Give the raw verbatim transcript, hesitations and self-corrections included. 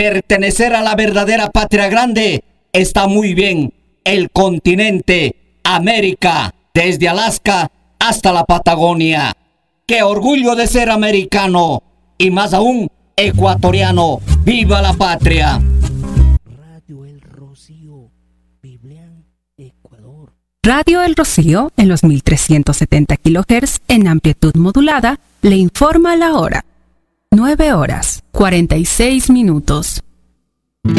Pertenecer a la verdadera patria grande está muy bien. El continente, América, desde Alaska hasta la Patagonia. ¡Qué orgullo de ser americano! Y más aún, ecuatoriano. ¡Viva la patria! Radio El Rocío, Biblián, Ecuador. Radio El Rocío, en los mil trescientos setenta kilohertz en amplitud modulada, le informa la hora. nueve horas, cuarenta y seis minutos.